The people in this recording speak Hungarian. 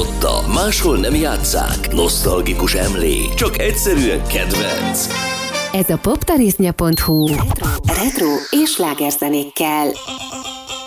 hallotta, máshol nem játsszák. Nosztalgikus emlék, csak egyszerűen kedvenc. Ez a poptarisznya.hu retro és slágerzenékkel.